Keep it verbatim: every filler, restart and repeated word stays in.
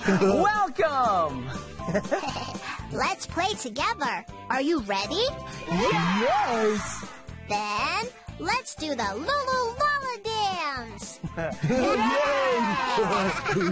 Welcome! Let's play together. Are you ready? Yes! Then, let's do the Lulu Lala dance! Yay!